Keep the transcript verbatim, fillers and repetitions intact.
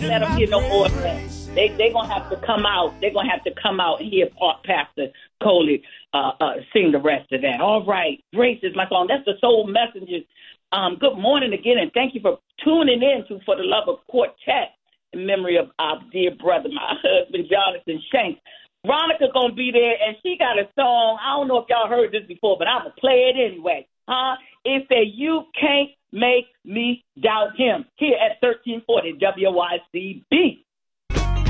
let them hear no more of that. They they gonna have to come out. They're gonna have to come out and hear Pastor Coley uh, uh, sing the rest of that. All right, Grace is my song. That's the Soul Messengers. Um, good morning again, and thank you for tuning in to For the Love of Quartet in memory of our dear brother, my husband Jonathan Shanks. Veronica gonna be there, and she got a song. I don't know if y'all heard this before, but I'm gonna play it anyway. Huh? It said, "You can't make me doubt him." Here at thirteen forty W Y C B.